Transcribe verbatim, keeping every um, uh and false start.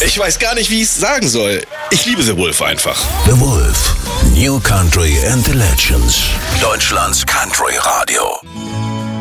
Ich weiß gar nicht, wie ich es sagen soll. Ich liebe The Wolf einfach. The Wolf. New Country and the Legends. Deutschlands Country Radio.